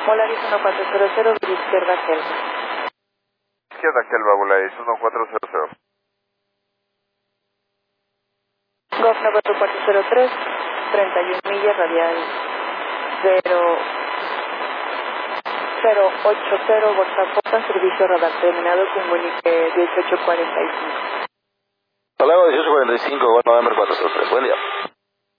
Volaris 1400, vía izquierda Kelva. Izquierda Kelva, Volaris 1400. Golf 9403, 31 millas radial 0080, Bolsa servicio radar terminado con Winnie 1845. Palermo 1845, Golf November 403, buen día.